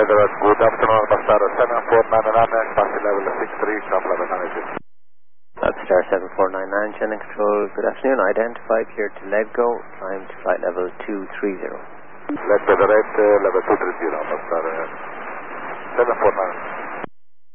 Edward, good afternoon, Star 7499, capacity level 63, top level manager. That's Star 7499, channel control, good afternoon, identified here to Ledgo, climb to flight level 230. Let's go direct, level 230, Star 749.